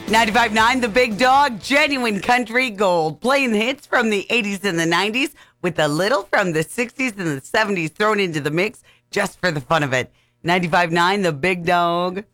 95.9 The Big Dog, genuine country gold. Playing hits from the 80s and the 90s with a little from the 60s and the 70s thrown into the mix just for the fun of it. 95.9 The Big Dog.